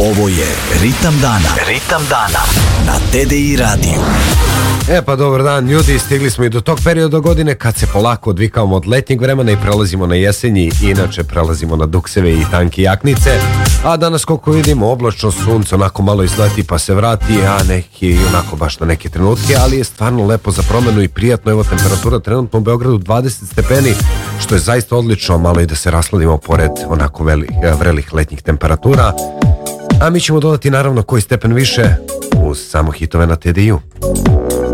Ovo je Ritam dana. Ritam dana na TDI radiju. Pa dobar dan ljudi, stigli smo i do tog perioda godine kad se polako odvikavamo od letnjeg vremena i prelazimo na jesenji, inače prelazimo na dukseve i tanke jaknice. A danas koliko vidimo oblačno, sunce onako malo izleti pa se vrati, a neki onako baš na neke trenutke, ali je stvarno lepo za promenu i prijatno. Evo temperatura trenutno u Beogradu 20 stepeni, što je zaista odlično, malo i da se rasladimo pored onako vrelih letnjih temperatura. A mi ćemo dodati naravno koji stepen više uz samo hitove na TDI-u.